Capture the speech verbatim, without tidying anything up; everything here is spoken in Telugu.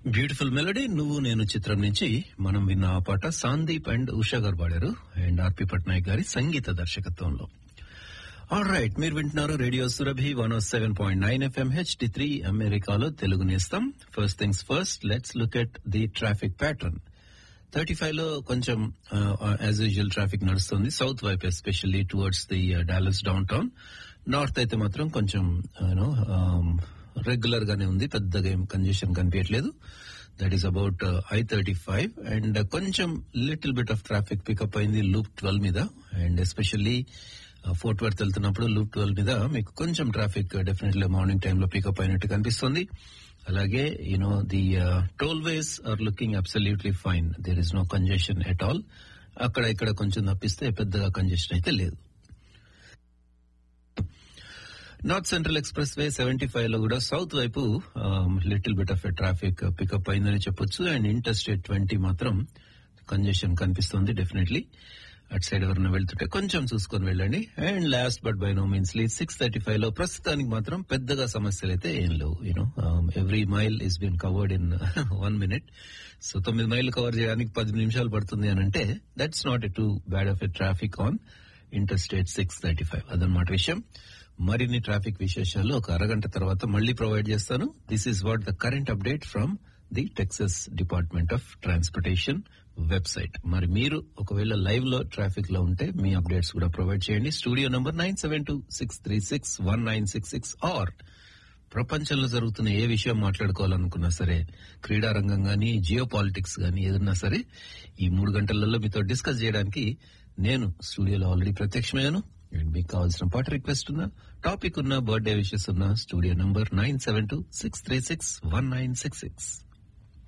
బ్యూటిఫుల్ మెలడీ నువ్వు నేను చిత్రం నుంచి మనం విన్న ఆ పాట సందీప్ అండ్ ఉషా గారు పాడారు అండ్ ఆర్పి పట్నాయక్ గారి సంగీత దర్శకత్వంలో. ఆల్ రైట్, మీరు వింటున్నారు రేడియో సురభి వన్ ఓ seven point nine FM HD three అమెరికాలో తెలుగు నేస్తం. First things first, let's look at the traffic pattern. Thirty five లో కొంచెం యాజ్ యూజువల్ ట్రాఫిక్ నడుస్తుంది సౌత్ వైపు, especially towards the Dallas down town. North అయితే మాత్రం కొంచెం యూనో రెగ్యులర్ గానే ఉంది, పెద్దగా ఏం కంజెషన్ కనిపించట్లేదు. That is about I thirty five and కొంచెం little bit of traffic pickup అయింది లూప్ ట్వెల్వ్ మీద. అండ్ ఎస్పెషల్లీ ఫోర్ట్ వర్త్ వెళ్తున్నప్పుడు లూప్ ట్వెల్వ్ మీద మీకు కొంచెం ట్రాఫిక్ డెఫినెట్లీ మార్నింగ్ టైంలో పికప్ అయినట్టు కనిపిస్తుంది. అలాగే you know the toll ways are looking absolutely fine, there is no congestion at all. అక్కడ ఇక్కడ కొంచెం తప్పిస్తే పెద్దగా కంజెషన్ అయితే లేదు. North central express way seventy five లో కూడా సౌత్ వైపు little bit of a traffic pickup అయిందని చెప్పొచ్చు. అండ్ ఇంటర్ స్టేట్ ట్వంటీ మాత్రం కంజెషన్ కనిపిస్తుంది డెఫినెట్లీ. అటు సైడ్ ఎవరైనా వెళ్తుంటే కొంచెం చూసుకొని వెళ్ళండి. And last but by no means lead six thirty five లో ప్రస్తుతానికి మాత్రం పెద్దగా సమస్యలు అయితే ఏం లేవు. You know every mile is been covered in one minute. So తొమ్మిది మైళ్ళు కవర్ చేయడానికి పది నిమిషాలు పడుతుంది అని అంటే that's not a too bad of a traffic on inter state six thirty five. అదనమాట విషయం. మరిన్ని ట్రాఫిక్ విశేషాలు ఒక అరగంట తర్వాత మళ్లీ ప్రొవైడ్ చేస్తాను. This is what the current update from the Texas department of transportation website. మరి మీరు ఒకవేళ లైవ్ లో ట్రాఫిక్ లో ఉంటే మీ అప్డేట్స్ కూడా ప్రొవైడ్ చేయండి. Studio number nine seven two six three six one nine six six are ప్రపంచంలో జరుగుతున్న ఏ విషయం మాట్లాడుకోవాలనుకున్నా సరే, క్రీడా రంగం గానీ, జియో పాలిటిక్స్ గానీ ఏదన్నా సరే, ఈ మూడు గంటలలో మీతో డిస్కస్ చేయడానికి నేను స్టూడియోలో ఆల్రెడీ ప్రత్యక్షమయ్యాను. అండ్ మీకు కావాల్సిన పాట రిక్వెస్ట్ ఉన్నా, టాపిక్ ఉన్నా, బర్త్డే విషెస్ ఉన్నా, studio number nine seven two six three six one nine six six.